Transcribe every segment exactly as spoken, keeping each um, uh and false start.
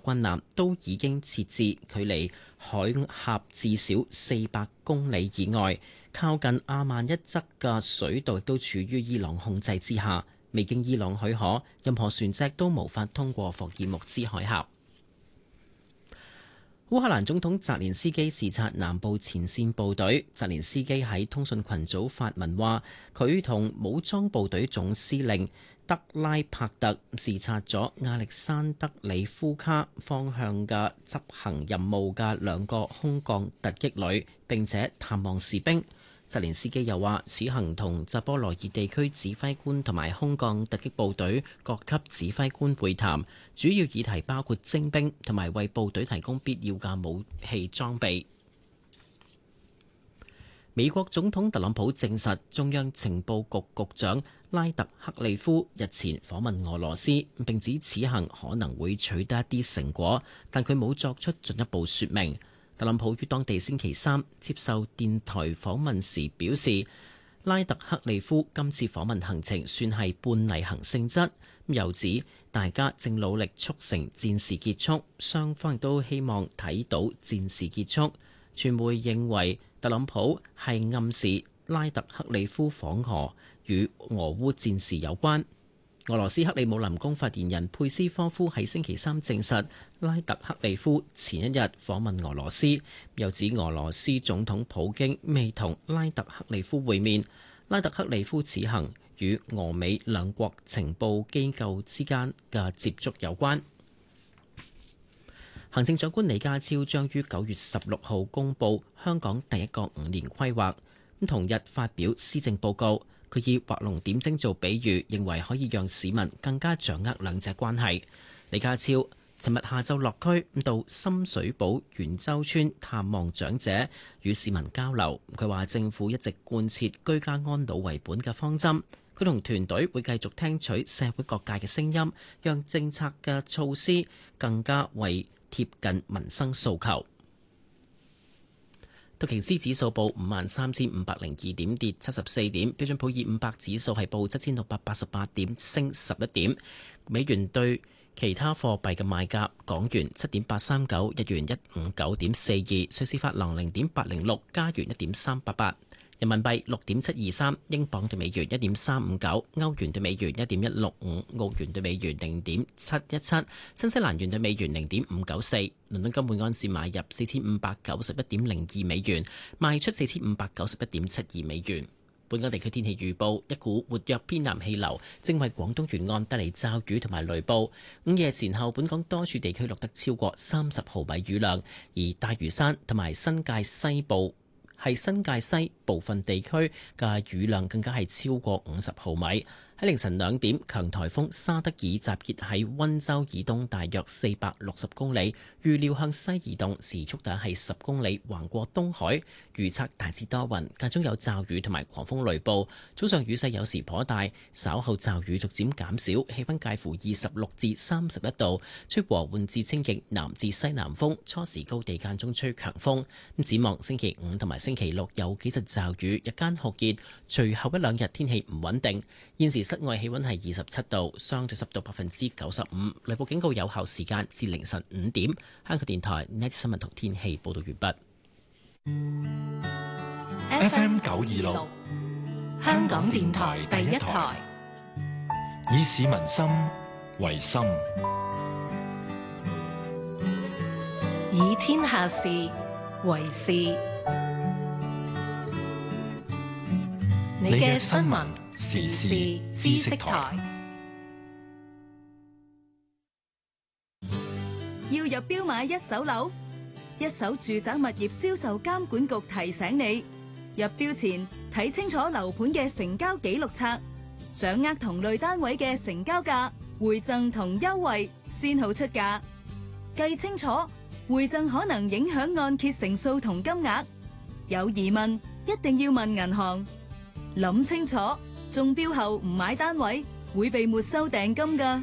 軍艦都已經設置距離海峽至少四百公里以外，靠近阿曼一側嘅水道亦都處於伊朗控制之下。未經伊朗許可，任何船隻都無法通過霍爾木茲海峽。烏克蘭總統澤連斯基視察南部前線部隊。澤連斯基喺通訊群組發文話，佢同武裝部隊總司令德拉帕特視察咗亞歷山德里夫卡方向嘅執行任務嘅兩個空降突擊旅，並且探望士兵。澤連斯基又話，此行同扎波羅熱地區指揮官同埋空降突擊部隊各級指揮官會談，主要議題包括徵兵同埋為部隊提供必要嘅武器裝備。美國總統特朗普證實，中央情報局局長拉特克利夫日前訪問俄羅斯，並指此行可能會取得一啲成果，但佢冇作出進一步說明。特朗普於當地星期三接受電台訪問時表示，拉特克利夫今次訪問行程算係半例行性質，又指大家正努力促成戰事結束，雙方亦都希望睇到戰事結束。傳媒認為特朗普係暗示拉特克利夫訪俄與俄烏戰事有關。俄羅斯克里姆林宮發言人佩斯科夫喺星期三證實，拉特克利夫前一日訪問俄羅斯，又指俄羅斯總統普京未同拉特克利夫會面。拉特克利夫此行與俄美兩國情報機構之間嘅接觸有關。行政長官李家超將於九月十六號公布香港第一個五年規劃，咁同日發表施政報告。佢以畫龍點睛做比喻，認為可以讓市民更加掌握兩者關係。李家超尋日下晝落區到深水埗元洲村探望長者，與市民交流。佢話政府一直貫徹居家安老為本嘅方針，佢同團隊會繼續聽取社會各界嘅聲音，讓政策嘅措施更加為貼近民生訴求。道瓊斯指數報五萬三千五百零二點，跌七十四點。標準普爾五百指數係報七千六百八十八點，升十一點。美元對其他貨幣嘅賣價：港元七點八三九，日元一五九點四二，瑞士法郎零點八零六，加元一點三八八，人民幣六點七二三，英鎊對美元一點三五九，歐元對美元一點一六五，澳元對美元零點七一七，新西蘭元對美元零點五九四。倫敦金每安士買入四千五百九十一點零二美元，賣出四千五百九十一點七二美元。本港地區天氣預報：一股活躍偏南氣流正為廣東沿岸帶嚟驟雨同埋雷暴。午夜前後，本港多處地區錄得超過三十毫米雨量，而大嶼山同埋新界西部係新界西部分地區嘅雨量更加係超過五十毫米。喺凌晨兩點，強颱風沙德爾集結喺溫州以東大約四百六十公里，預料向西移動，時速大約係十公里，橫過東海。預測大致多雲，間中有驟雨同埋狂風雷暴。早上雨勢有時頗大，稍後驟雨逐漸減少，氣溫介乎二十六至三十一度，吹和緩至清勁南至西南風，初時高地間中吹強風。咁展望星期五同埋星期六有幾陣驟雨，日間酷熱，隨後一兩日天氣唔穩定。現時室外氣溫係二十七度，相對濕度百分之九十五，雷暴警告有效時間至凌晨五點。香港電台呢一次新聞同天氣報道完畢。 F M 九二六，香港電台第一台，以市民心為心， 以天下事為事。你嘅新聞時事知識台， 要入標買一手樓，一手住宅物業銷售監管局提醒你，入標前睇清楚樓盤嘅成交記錄冊，掌握同類單位嘅成交價、回贈同優惠，先好出價。計清楚，回贈可能影響按揭成數同金額。有疑問，一定要問銀行。諗清楚，中標後唔買單位會被沒收訂金㗎。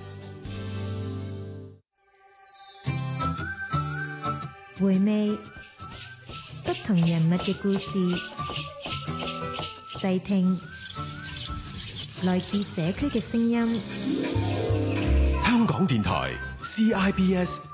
回味不同人物嘅故事，細聽來自社區嘅聲音。 香港電台 C I B S